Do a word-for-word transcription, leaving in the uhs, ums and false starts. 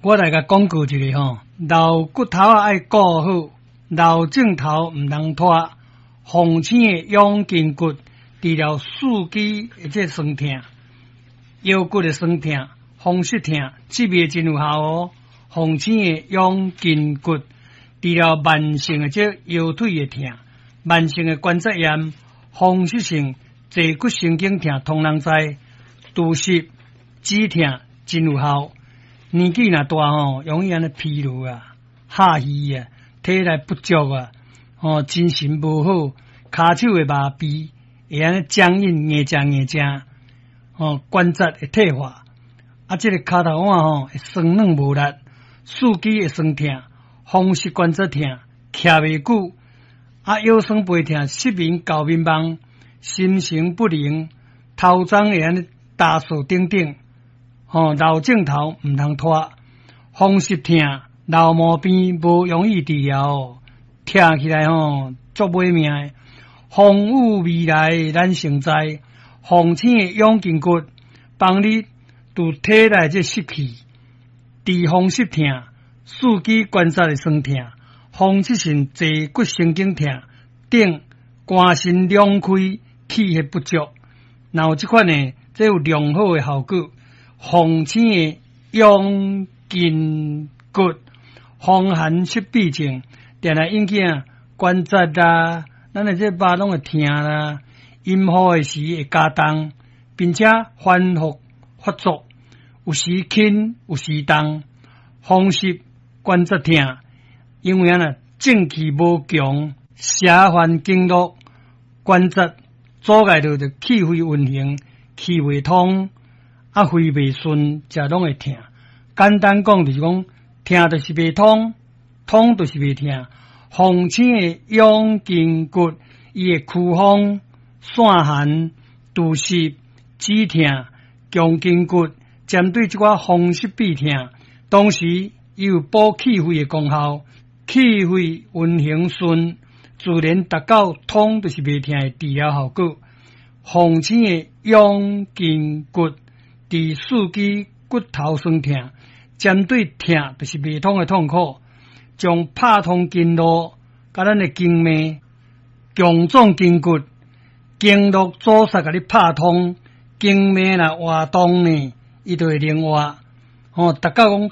我来甲讲句一个吼，老骨头啊爱顾好，老镜头毋通拖。风醒诶养筋骨，除了四肢诶这酸痛、腰骨诶酸痛、风湿痛，这味真有效哦。风醒诶养筋骨，除了慢性诶这腰腿诶痛、慢性诶关节炎、风湿性坐骨神经痛，通人知。除湿止痛真有效。年纪若大吼，容易安尼疲劳啊、下虚啊、体力不足啊，哦，精神无好，骹手会麻痹，会安尼僵硬、硬正硬正，哦，关节会退化，啊，这个骹头腕吼会酸软无力，四肢会酸痛，风湿关节痛，徛袂久，啊，腰酸背痛，失眠、搞眠梦，心神不宁，头鬃会安尼打扫等等。吼、哦，老镜头毋通拖，风湿痛、老毛病无容易治疗哦，听起来吼足买命诶。风雨未来咱成知，风醒诶养筋骨，帮你除体内这湿气，治风湿痛、四肢关节诶酸痛、风湿性坐骨神经痛等，肝肾两开、气血不足，若有即款诶，这有良好诶效果。风醒诶养筋骨，风寒湿痹症，定来引起关节啦，咱诶这肉拢会痛啦，阴雨诶时会加重，并且反复发作，有时轻，有时重，风湿关节痛，因为啊呢正气无强，邪烦经络，关节阻碍到着气血运行，气未通。啊，肺袂顺，则拢会痛。简单讲就是讲，痛就是袂通，通就是袂痛。风醒诶养筋骨，伊会驱风、散寒、除湿、止痛、强筋骨，针对即寡风湿痹痛，同时伊有补气血诶功效，气血运行顺，自然达到通就是袂痛诶治疗效果。风醒诶养筋骨。伫四肢骨头酸痛，针对痛就是未通的痛苦，将拍通经络，甲咱的经脉、强壮筋骨、经络阻塞，甲你拍通，经脉若活动呢，伊就会灵活。哦，达到讲